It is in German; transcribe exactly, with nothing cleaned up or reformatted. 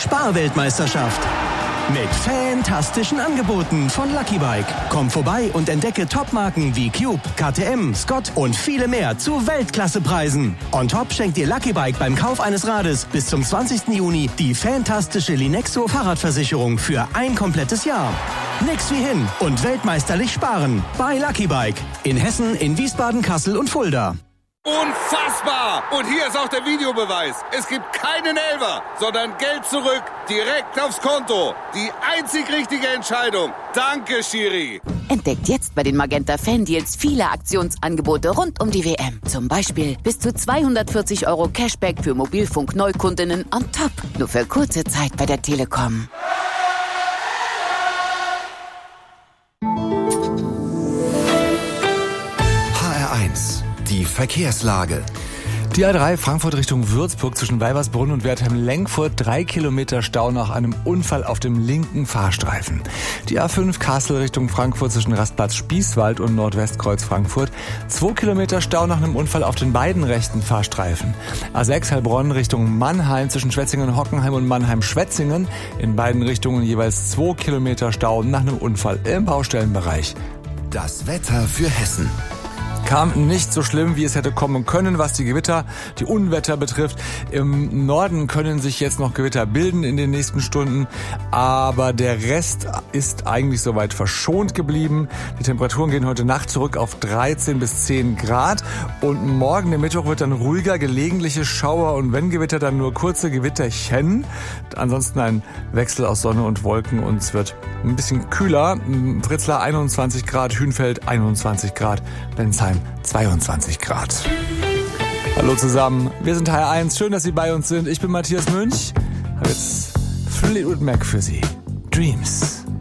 Sparweltmeisterschaft. Mit fantastischen Angeboten von Lucky Bike. Komm vorbei und entdecke Topmarken wie Cube, K T M, Scott und viele mehr zu Weltklassepreisen. On top schenkt dir Lucky Bike beim Kauf eines Rades bis zum zwanzigsten Juni die fantastische Linexo Fahrradversicherung für ein komplettes Jahr. Nix wie hin und weltmeisterlich sparen bei Lucky Bike. In Hessen, in Wiesbaden, Kassel und Fulda. Unfassbar! Und hier ist auch der Videobeweis. Es gibt keinen Elfer, sondern Geld zurück, direkt aufs Konto. Die einzig richtige Entscheidung. Danke, Schiri. Entdeckt jetzt bei den Magenta Fan Deals viele Aktionsangebote rund um die W M. Zum Beispiel bis zu zweihundertvierzig Euro Cashback für Mobilfunk-Neukundinnen on top. Nur für kurze Zeit bei der Telekom. H R eins. Die Verkehrslage. Die A drei Frankfurt Richtung Würzburg zwischen Weibersbrunn und Wertheim-Lenkfurt. Drei Kilometer Stau nach einem Unfall auf dem linken Fahrstreifen. Die A fünf Kassel Richtung Frankfurt zwischen Rastplatz Spießwald und Nordwestkreuz Frankfurt. Zwei Kilometer Stau nach einem Unfall auf den beiden rechten Fahrstreifen. A sechs Heilbronn Richtung Mannheim zwischen Schwetzingen-Hockenheim und Mannheim-Schwetzingen. In beiden Richtungen jeweils zwei Kilometer Stau nach einem Unfall im Baustellenbereich. Das Wetter für Hessen. Kam nicht so schlimm, wie es hätte kommen können, was die Gewitter, die Unwetter betrifft. Im Norden können sich jetzt noch Gewitter bilden in den nächsten Stunden, aber der Rest ist eigentlich soweit verschont geblieben. Die Temperaturen gehen heute Nacht zurück auf dreizehn bis zehn Grad und morgen, der Mittwoch, wird dann ruhiger, gelegentliche Schauer und wenn Gewitter, dann nur kurze Gewitterchen. Ansonsten ein Wechsel aus Sonne und Wolken und es wird ein bisschen kühler. Fritzlar einundzwanzig Grad, Hünfeld einundzwanzig Grad, Bensheim zweiundzwanzig Grad. Hallo zusammen, wir sind H R eins, schön, dass Sie bei uns sind. Ich bin Matthias Münch, habe jetzt Fleetwood Mac für Sie. Dreams.